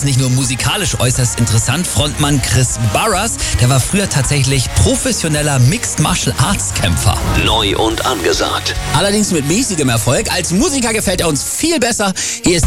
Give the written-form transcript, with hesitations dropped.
ist nicht nur musikalisch äußerst interessant. Frontmann Chris Barras, der war früher tatsächlich professioneller Mixed Martial Arts Kämpfer. Neu und angesagt. Allerdings mit mäßigem Erfolg. Als Musiker gefällt er uns viel besser. Hier ist